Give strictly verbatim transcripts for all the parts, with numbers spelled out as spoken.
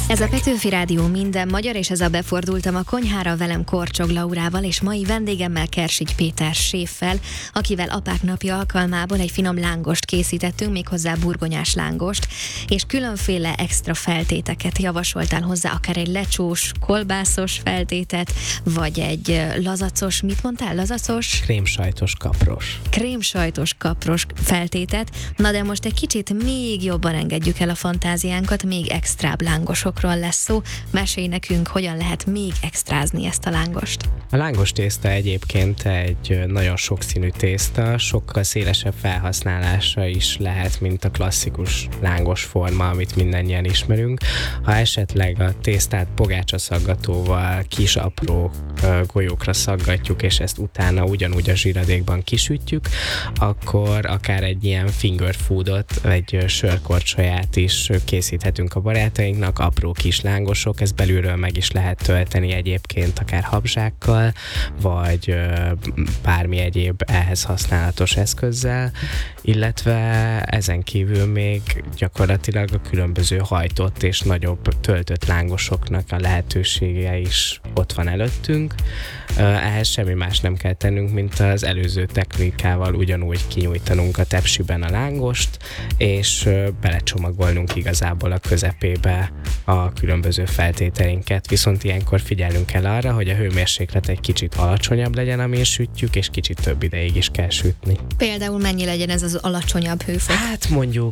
Ez a Petőfi Rádió minden magyar, és ez a Befordultam a konyhára, velem Korcsog Laurával, és mai vendégemmel Kersigy Péter séffel, akivel Apák Napja alkalmából egy finom lángost készítettünk, méghozzá burgonyás lángost, és különféle extra feltéteket javasoltál hozzá, akár egy lecsós, kolbászos feltétet, vagy egy lazacos, mit mondtál, lazacos? Krémsajtos kapros. Krémsajtos kapros feltétet. Na de most egy kicsit még jobban engedjük el a fantáziánkat, még extrább lángosokról lesz szó. Mesélj nekünk, hogyan lehet még extrázni ezt a lángost. A lángos tészta egyébként egy nagyon sokszínű tészta, sokkal szélesebb felhasználása is lehet, mint a klasszikus lángos forma, amit mindannyian ismerünk. Ha esetleg a tésztát pogácsaszaggatóval kis apró golyókra szaggatjuk, és ezt utána ugyanúgy a zsíradékban kisütjük, akkor akár egy ilyen finger foodot, egy sörkorcsolyát is készíthetünk a barátainknak, apró kis lángosok, ezt belülről meg is lehet tölteni egyébként akár habzsákkal, vagy bármi egyéb ehhez használatos eszközzel, illetve ezen kívül még gyakorlatilag a különböző hajtott és nagyobb töltött lángosoknak a lehetősége is ott van előttünk. Ehhez semmi más nem kell tennünk, mint az előző technikával ugyanúgy kinyújtanunk a tepsiben a lángost, és belecsomagolnunk igazából a közepébe a különböző feltételeinket. Viszont ilyenkor figyelnünk kell arra, hogy a hőmérséklet egy kicsit alacsonyabb legyen, amin sütjük, és kicsit több ideig is kell sütni. Például mennyi legyen ez az alacsonyabb hőfok? Hát mondjuk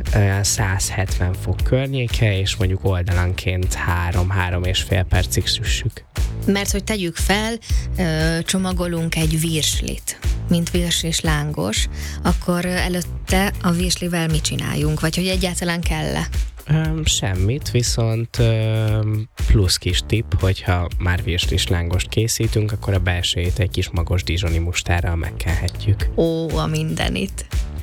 száz hetven fok környéke, és mondjuk oldalanként három-három és fél percig süssük. Mert hogy tegyük fel, csomagolunk egy virslit, mint virslis lángos, akkor előtte a virslivel mit csináljunk? Vagy hogy egyáltalán kell-e? Semmit, viszont plusz kis tipp, hogyha már virslis lángost készítünk, akkor a belsejét egy kis magos dizsoni mustárral megkenhetjük. Ó, a mindenit!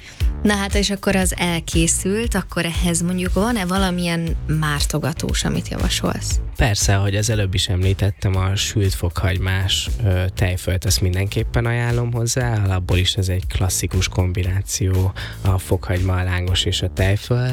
Na hát, és akkor az elkészült, akkor ehhez mondjuk van-e valamilyen mártogatós, amit javasolsz? Persze, ahogy az előbb is említettem, a sült fokhagymás ö, tejfölt, ezt mindenképpen ajánlom hozzá, alapból is ez egy klasszikus kombináció, a fokhagyma, a lángos és a tejföl,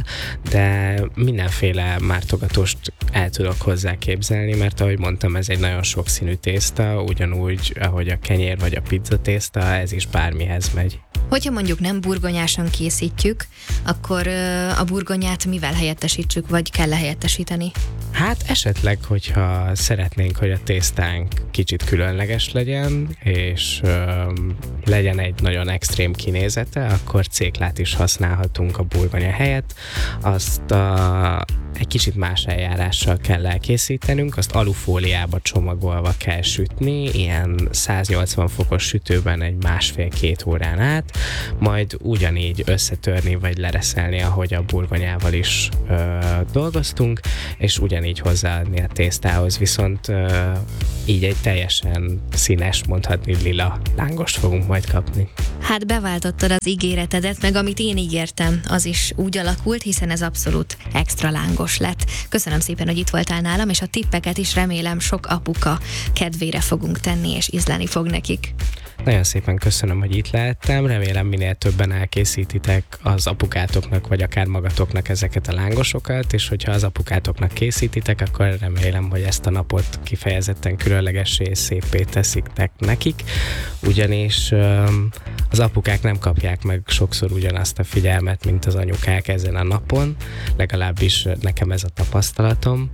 de mindenféle mártogatóst el tudok hozzá képzelni, mert ahogy mondtam, ez egy nagyon sokszínű tészta, ugyanúgy, ahogy a kenyér vagy a pizza tészta, ez is bármihez megy. Hogyha mondjuk nem burgonyásan készítjük, akkor ö, a burgonyát mivel helyettesítsük, vagy kell helyettesíteni? Hát esetleg, hogyha szeretnénk, hogy a tésztánk kicsit különleges legyen, és ö, legyen egy nagyon extrém kinézete, akkor céklát is használhatunk a burgonya helyett. Azt a egy kicsit más eljárással kell elkészítenünk, azt alufóliába csomagolva kell sütni, ilyen száznyolcvan fokos sütőben egy másfél-két órán át, majd ugyanígy összetörni vagy lereszelni, ahogy a burgonyával is ö, dolgoztunk, és ugyanígy hozzáadni a tésztához, viszont ö, így egy teljesen színes, mondhatni lila lángost fogunk majd kapni. Hát beváltottad az ígéretedet, meg amit én ígértem, az is úgy alakult, hiszen ez abszolút extra lángos lett. Köszönöm szépen, hogy itt voltál nálam, és a tippeket is remélem sok apuka kedvére fogunk tenni, és ízleni fog nekik. Nagyon szépen köszönöm, hogy itt lehettem, remélem minél többen elkészítitek az apukátoknak, vagy akár magatoknak ezeket a lángosokat, és hogyha az apukátoknak készítitek, akkor remélem, hogy ezt a napot kifejezetten különlegessé és szépé teszitek nekik, ugyanis um, az apukák nem kapják meg sokszor ugyanazt a figyelmet, mint az anyukák ezen a napon, legalábbis nekem ez a tapasztalatom,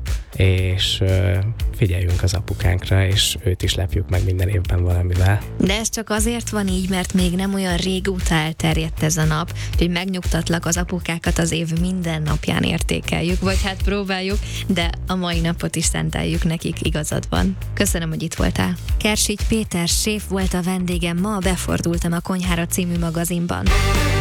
és uh, figyeljünk az apukánkra, és őt is lepjük meg minden évben valamivel. De ez csak azért van így, mert még nem olyan régóta elterjedt ez a nap, hogy megnyugtatlak, az apukákat az év minden napján értékeljük, vagy hát próbáljuk, de a mai napot is szenteljük nekik, igazad van. Köszönöm, hogy itt voltál. Kersigy Péter séf volt a vendégem ma, a Befordultam a konyhára című magazinban.